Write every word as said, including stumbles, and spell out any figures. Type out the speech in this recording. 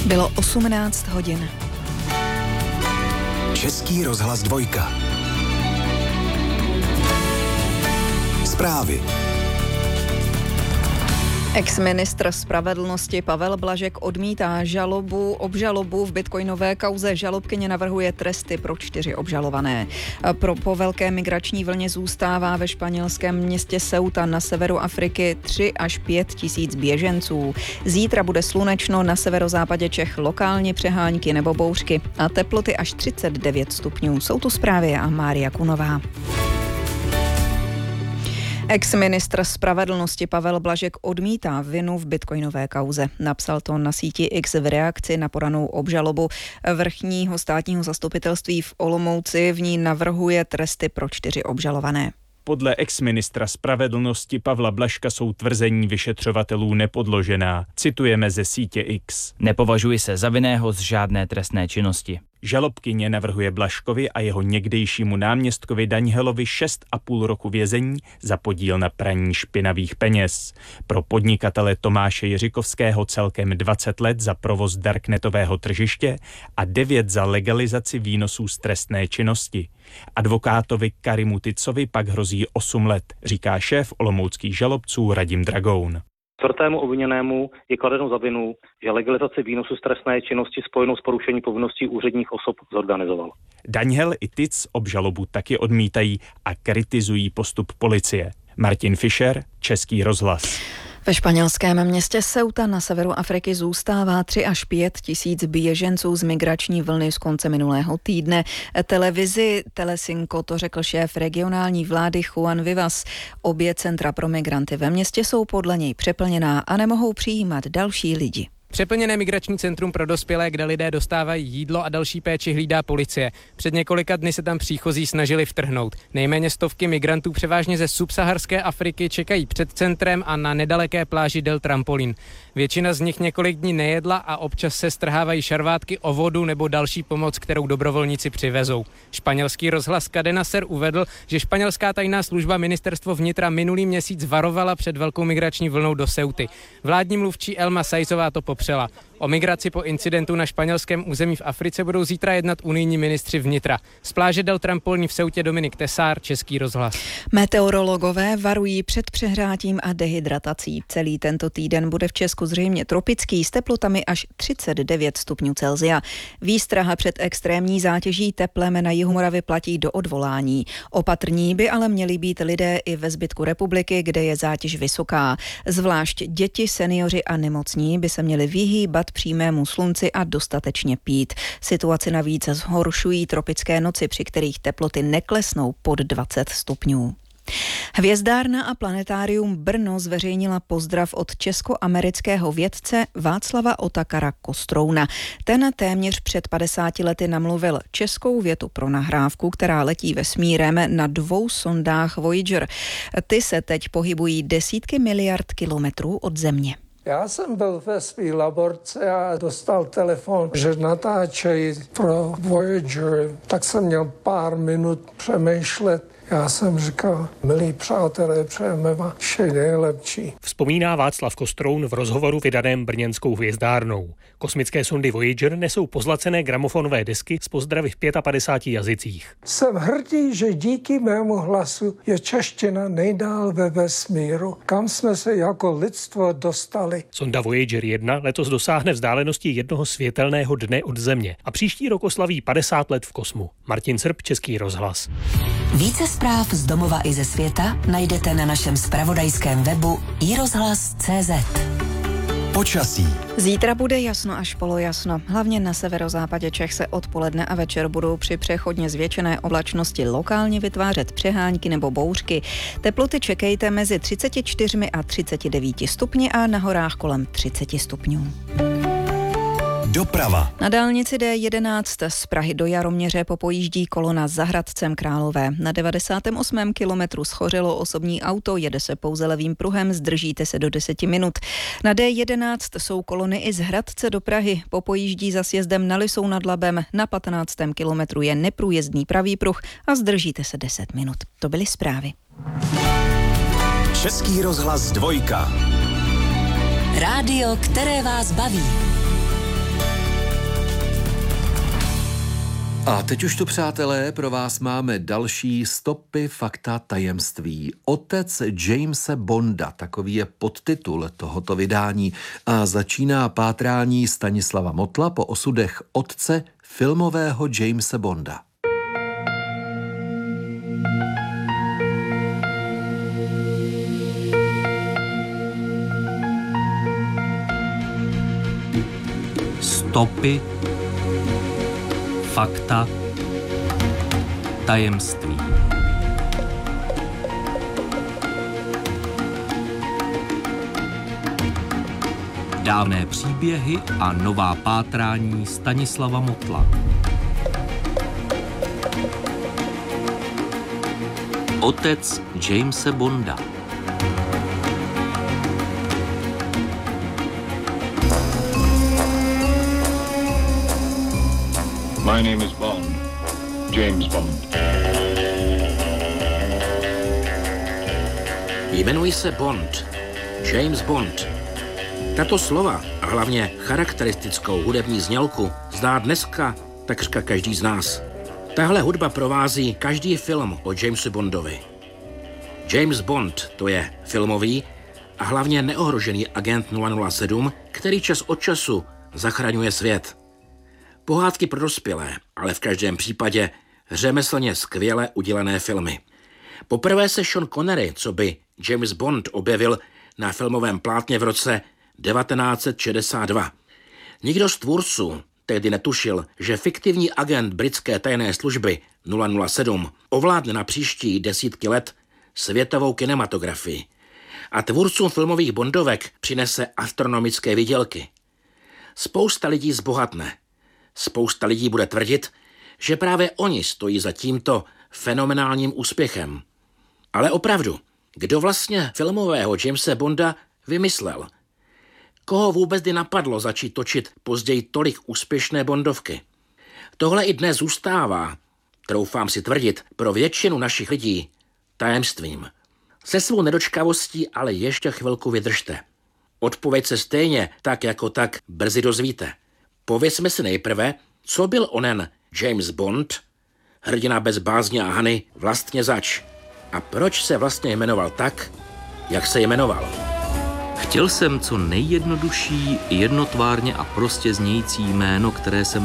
Bylo osmnáct hodin. Český rozhlas dvojka. Zprávy. Ex-ministr spravedlnosti Pavel Blažek odmítá žalobu, obžalobu v bitcoinové kauze. Žalobkyně navrhuje tresty pro čtyři obžalované. Pro, po velké migrační vlně zůstává ve španělském městě Ceuta na severu Afriky tři až pět tisíc běženců. Zítra bude slunečno, na severozápadě Čech lokálně přehánky nebo bouřky a teploty až třicet devět stupňů. Jsou tu zprávy a Mária Kunová. Ex-ministr spravedlnosti Pavel Blažek odmítá vinu v bitcoinové kauze. Napsal to na síti X v reakci na podanou obžalobu vrchního státního zastupitelství v Olomouci. V ní navrhuje tresty pro čtyři obžalované. Podle ex-ministra spravedlnosti Pavla Blažka jsou tvrzení vyšetřovatelů nepodložená. Citujeme ze sítě X. Nepovažuji se za vinného z žádné trestné činnosti. Žalobkyně navrhuje Blažkovi a jeho někdejšímu náměstkovi Danielovi šest a půl roku vězení za podíl na praní špinavých peněz. Pro podnikatele Tomáše Jiřikovského celkem dvacet let za provoz darknetového tržiště a devět za legalizaci výnosů z trestné činnosti. Advokátovi Karimu Ticovi pak hrozí osm let, říká šéf olomouckých žalobců Radim Dragoun. Čtvrtému obviněnému je kladeno za vinu, že legalizaci výnosu z trestné činnosti spojenou s porušením povinností úředních osob zorganizoval. Daniel i Tic obžalobu taky odmítají a kritizují postup policie. Martin Fischer, Český rozhlas. Ve španělském městě Ceuta na severu Afriky zůstává tři až pět tisíc běženců z migrační vlny z konce minulého týdne. Televizi Telecinco to řekl šéf regionální vlády Juan Vivas. Obě centra pro migranty ve městě jsou podle něj přeplněná a nemohou přijímat další lidi. Přeplněné migrační centrum pro dospělé, kde lidé dostávají jídlo a další péči, hlídá policie. Před několika dny se tam příchozí snažili vtrhnout. Nejméně stovky migrantů převážně ze subsaharské Afriky čekají před centrem a na nedaleké pláži Del Trampolín. Většina z nich několik dní nejedla a občas se strhávají šarvátky o vodu nebo další pomoc, kterou dobrovolníci přivezou. Španělský rozhlas Cadena Ser uvedl, že španělská tajná služba ministerstvo vnitra minulý měsíc varovala před velkou migrační vlnou do Ceuty. Vládní mluvčí Elma Saizová to popřela. O migraci po incidentu na španělském území v Africe budou zítra jednat unijní ministři vnitra. Z pláže Del Trampolín v Ceutě Dominik Tesár, Český rozhlas. Meteorologové varují před přehrátím a dehydratací. Celý tento týden bude v Česku zřejmě tropický s teplotami až třicet devět stupňů Celsia. Výstraha před extrémní zátěží teplem na jihu Moravy platí do odvolání. Opatrní by ale měli být lidé i ve zbytku republiky, kde je zátěž vysoká. Zvlášť děti, seniori a nemocní by se měli vyhýbat přímému slunci a dostatečně pít. Situaci navíc zhoršují tropické noci, při kterých teploty neklesnou pod dvacet stupňů. Hvězdárna a planetárium Brno zveřejnila pozdrav od česko-amerického vědce Václava Otakara Kostrouna. Ten téměř před padesáti lety namluvil českou větu pro nahrávku, která letí vesmírem na dvou sondách Voyager. Ty se teď pohybují desítky miliard kilometrů od Země. Já jsem byl ve své laborce a dostal telefon, že natáčejí pro Voyager, tak jsem měl pár minut přemýšlet. Já jsem říkal, milí přátelé, přejeme vám vše nejlepší. Vzpomíná Václav Kostroun v rozhovoru vydaném brněnskou hvězdárnou. Kosmické sondy Voyager nesou pozlacené gramofonové desky s pozdravy v padesát pěti jazycích. Jsem hrdý, že díky mému hlasu je čeština nejdál ve vesmíru, kam jsme se jako lidstvo dostali. Sonda Voyager jedna letos dosáhne vzdálenosti jednoho světelného dne od Země a příští rok oslaví padesát let v kosmu. Martin Srb, Český rozhlas. Více zpráv z domova i ze světa najdete na našem zpravodajském webu i rozhlas tečka cé zet. Počasí. Zítra bude jasno až polojasno. Hlavně na severozápadě Čech se odpoledne a večer budou při přechodně zvětšené oblačnosti lokálně vytvářet přehánky nebo bouřky. Teploty čekejte mezi třiceti čtyřmi a třiceti devíti stupni a na horách kolem třiceti stupňů. Doprava. Na dálnici D jedenáct z Prahy do Jaroměře popojíždí kolona za Hradcem Králové. Na devadesátém osmém kilometru schořelo osobní auto, jede se pouze levým pruhem, zdržíte se do deseti minut. Na D jedenáct jsou kolony i z Hradce do Prahy, popojíždí za sjezdem na Lisou nad Labem. Na patnáctém kilometru je neprůjezdný pravý pruh a zdržíte se deset minut. To byly zprávy. Český rozhlas dvojka. Rádio, které vás baví. A teď už tu, přátelé, pro vás máme další stopy, fakta, tajemství. Otec Jamese Bonda, takový je podtitul tohoto vydání, a začíná pátrání Stanislava Mottla po osudech otce filmového Jamese Bonda. Stopy, fakta, tajemství. Dávné příběhy a nová pátrání Stanislava Mottla. Otec Jamese Bonda. My name is Bond. James Bond. Jmenuji se Bond. James Bond. Tato slova a hlavně charakteristickou hudební znělku zná dneska takřka každý z nás. Tahle hudba provází každý film o Jamesu Bondovi. James Bond to je filmový a hlavně neohrožený agent nula nula sedm, který čas od času zachraňuje svět. Pohádky pro dospělé, ale v každém případě řemeslně skvěle udělané filmy. Poprvé se Sean Connery, co by James Bond, objevil na filmovém plátně v roce devatenáct set šedesát dva. Nikdo z tvůrců tehdy netušil, že fiktivní agent britské tajné služby nula nula sedm ovládne na příští desítky let světovou kinematografii a tvůrcům filmových bondovek přinese astronomické výdělky. Spousta lidí zbohatne. Spousta lidí bude tvrdit, že právě oni stojí za tímto fenomenálním úspěchem. Ale opravdu, kdo vlastně filmového Jamese Bonda vymyslel? Koho vůbec kdy napadlo začít točit později tolik úspěšné bondovky? Tohle i dnes zůstává, troufám si tvrdit, pro většinu našich lidí tajemstvím. Se svou nedočkavostí ale ještě chvilku vydržte. Odpověď se stejně tak jako tak brzy dozvíte. Povězme si nejprve, co byl onen James Bond, hrdina bez bázně a hany, vlastně zač. A proč se vlastně jmenoval tak, jak se jmenoval. Chtěl jsem co nejjednodušší, jednotvárně a prostě znějící jméno, které jsem